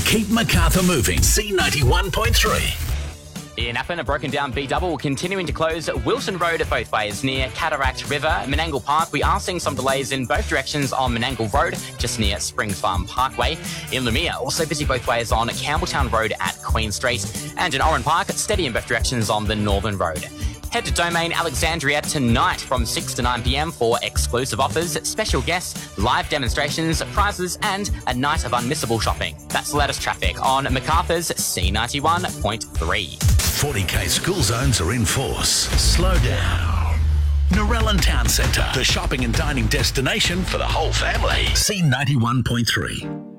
Keep Macarthur moving. C91.3. In Appin, a broken down B-double continuing to close Wilson Road both ways near Cataract River, Menangle Park. We are seeing some delays in both directions on Menangle Road, just near Springs Farm Parkway. In Lumia, also busy both ways on Campbelltown Road at Queen Street. And in Oran Park, steady in both directions on the Northern Road. Head to Domain Alexandria tonight from 6 to 9 p.m. for exclusive offers, special guests, live demonstrations, prizes, and a night of unmissable shopping. That's the latest traffic on Macarthur's C91.3. 40k school zones are in force. Slow down. Narellan Town Centre, the shopping and dining destination for the whole family. C91.3.